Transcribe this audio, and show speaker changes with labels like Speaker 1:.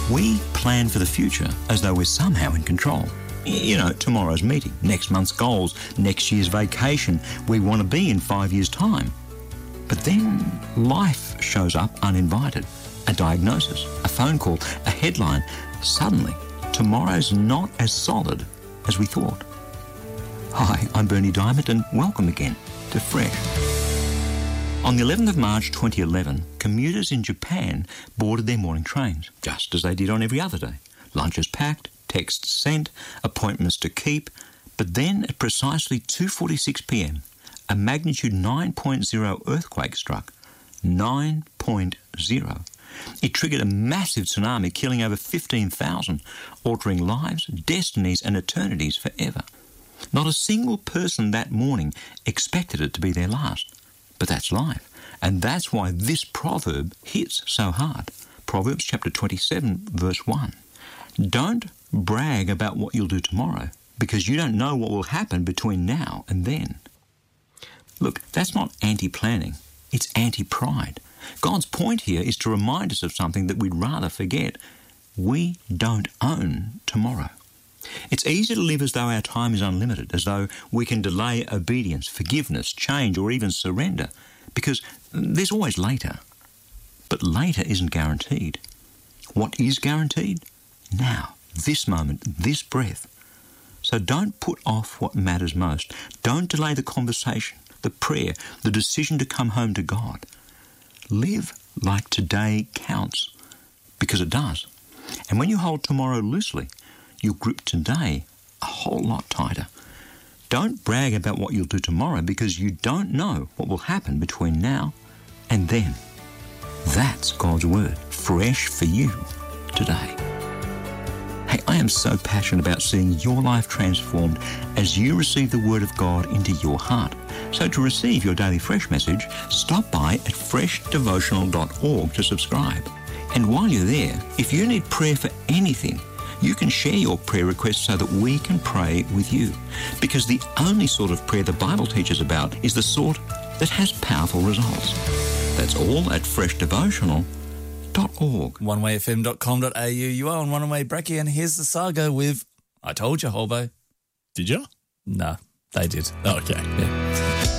Speaker 1: We plan for the future as though we're somehow in control. You know, tomorrow's meeting, next month's goals, next year's vacation, we want to be in 5 years' time. But then life shows up uninvited. A diagnosis, a phone call, a headline. Suddenly, tomorrow's not as solid as we thought. Hi, I'm Bernie Diamond and welcome again to Fresh. On the 11th of March 2011, commuters in Japan boarded their morning trains, just as they did on every other day. Lunches packed, texts sent, appointments to keep. But then at precisely 2:46 p.m, a magnitude 9.0 earthquake struck. 9.0. It triggered a massive tsunami, killing over 15,000, altering lives, destinies and eternities forever. Not a single person that morning expected it to be their last. But that's life. And that's why this proverb hits so hard. Proverbs chapter 27, verse 1. Don't brag about what you'll do tomorrow, because you don't know what will happen between now and then. Look, that's not anti-planning. It's anti-pride. God's point here is to remind us of something that we'd rather forget. We don't own tomorrow. It's easy to live as though our time is unlimited, as though we can delay obedience, forgiveness, change, or even surrender, because there's always later. But later isn't guaranteed. What is guaranteed? Now, this moment, this breath. So don't put off what matters most. Don't delay the conversation, the prayer, the decision to come home to God. Live like today counts, because it does. And when you hold tomorrow loosely, you'll grip today a whole lot tighter. Don't brag about what you'll do tomorrow, because you don't know what will happen between now and then. That's God's word, fresh for you today. Hey, I am so passionate about seeing your life transformed as you receive the word of God into your heart. So to receive your daily fresh message, stop by at freshdevotional.org to subscribe. And while you're there, if you need prayer for anything, you can share your prayer requests so that we can pray with you. Because the only sort of prayer the Bible teaches about is the sort that has powerful results. That's all at freshdevotional.org.
Speaker 2: onewayfm.com.au. You are on One Way Brekkie, and here's the saga with I Told You, Holbo.
Speaker 3: Did you?
Speaker 2: No, they did.
Speaker 3: Oh, okay.
Speaker 2: Yeah.